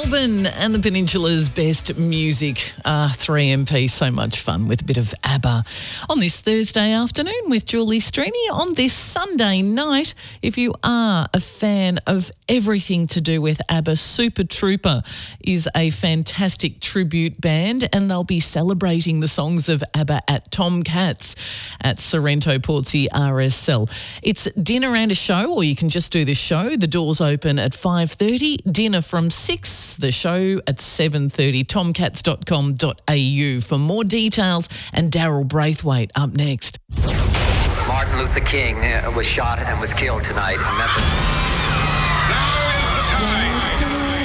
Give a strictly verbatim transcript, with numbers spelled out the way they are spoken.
Melbourne and the Peninsula's best music. Uh, three M P, so much fun with a bit of ABBA on this Thursday afternoon with Julie Strini. On this Sunday night, if you are a fan of everything to do with ABBA, Super Trooper is a fantastic tribute band and they'll be celebrating the songs of ABBA at Tomcats at Sorrento Portsea R S L. It's dinner and a show, or you can just do this show. The doors open at five thirty, dinner from six, the show at seven thirty, tomcats dot com dot a u for more details. And Daryl Braithwaite up next. Martin Luther King was shot and was killed tonight in Memphis.